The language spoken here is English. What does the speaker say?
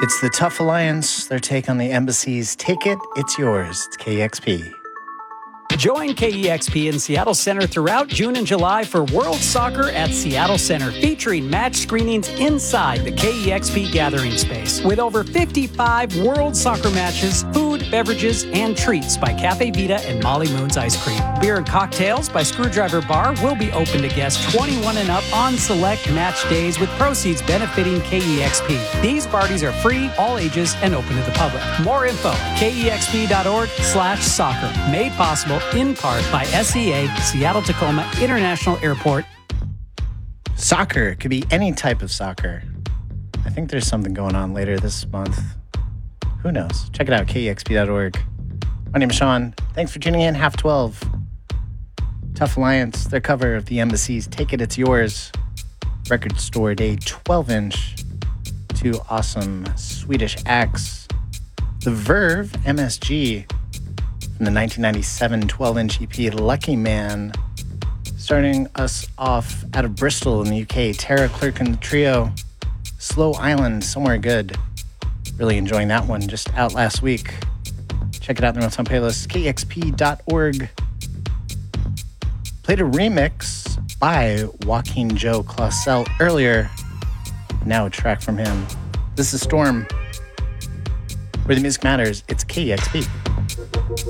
It's the Tough Alliance, their take on the Embassy's Take It, It's Yours. It's KEXP. Join KEXP in Seattle Center throughout June and July for World Soccer at Seattle Center, featuring match screenings inside the KEXP gathering space. With over 55 World Soccer matches, food, beverages, and treats by Cafe Vita and Molly Moon's Ice Cream. Beer and cocktails by Screwdriver Bar will be open to guests 21 and up on select match days, with proceeds benefiting KEXP. These parties are free, all ages, and open to the public. More info, kexp.org/soccer. Made possible in part by SEA, Seattle-Tacoma International Airport. Soccer could be any type of soccer. I think there's something going on later this month. Who knows? Check it out, kexp.org. My name is Sean. Thanks for tuning in. 12:30. Tough Alliance, their cover of the Embassy's Take It, It's Yours. Record Store Day 12-inch. Two awesome Swedish acts. The Verve, MSG, from the 1997 12-inch EP Lucky Man. Starting us off out of Bristol in the UK, Tara Clerk and the Trio. Slow Island, Somewhere Good. Really enjoying that one, just out last week. Check it out in the Real-Time playlist, kexp.org. Played a remix by Joaquin Joe Clausel earlier. Now a track from him. This is Storm. Where the music matters, it's KEXP.